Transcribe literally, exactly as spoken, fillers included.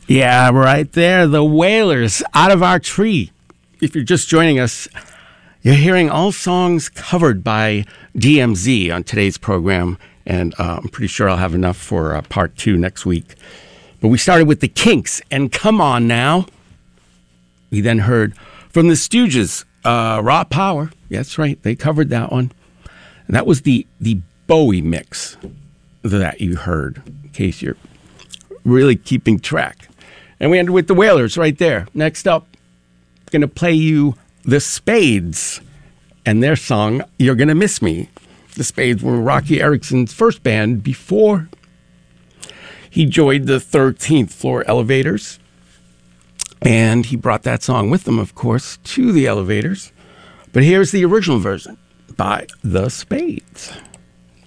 Yeah, right there. The Wailers, Out of Our Tree. If you're just joining us, you're hearing all songs covered by D M Z on today's program. And uh, I'm pretty sure I'll have enough for uh, part two next week. But we started with the Kinks and Come On Now. We then heard from the Stooges, uh, Raw Power. Yeah, that's right. They covered that one. And that was the, the Bowie mix that you heard, in case you're really keeping track. And we ended with the Wailers right there. Next up, going to play you the Spades and their song, You're Gonna Miss Me. The Spades were Rocky Erickson's first band before he joined the thirteenth Floor Elevators. And he brought that song with him, of course, to the Elevators. But here's the original version by the Spades.